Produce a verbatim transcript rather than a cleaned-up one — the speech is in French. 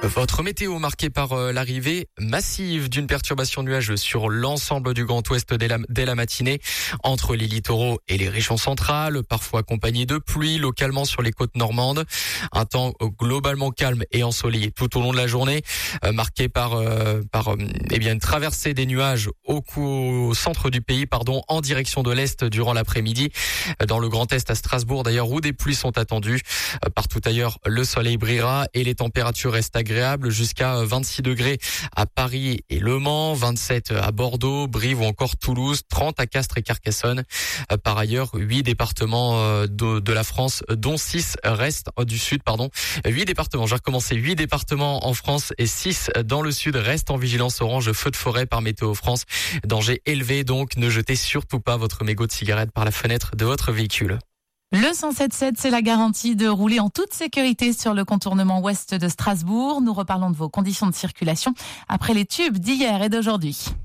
Votre météo marquée par euh, l'arrivée massive d'une perturbation nuageuse sur l'ensemble du Grand Ouest dès la, dès la matinée, entre les littoraux et les régions centrales, parfois accompagnée de pluie, localement sur les côtes normandes. Un temps globalement calme et ensoleillé tout au long de la journée, euh, marqué par, euh, par euh, eh bien, une traversée des nuages au, au centre du pays, pardon, en direction de l'Est durant l'après-midi. Dans le Grand Est à Strasbourg d'ailleurs, où des pluies sont attendues. Euh, partout ailleurs, le soleil brillera et les températures restent agréables. Jusqu'à vingt-six degrés à Paris et Le Mans, vingt-sept à Bordeaux, Brive ou encore Toulouse, trente à Castres et Carcassonne. Par ailleurs, huit départements de, de la France, dont six restent du sud, pardon. huit départements, j'ai recommencé, huit départements en France et six dans le sud restent en vigilance orange feu de forêt par Météo France. Danger élevé donc, ne jetez surtout pas votre mégot de cigarette par la fenêtre de votre véhicule. Le cent sept sept, c'est la garantie de rouler en toute sécurité sur le contournement ouest de Strasbourg. Nous reparlons de vos conditions de circulation après les tubes d'hier et d'aujourd'hui.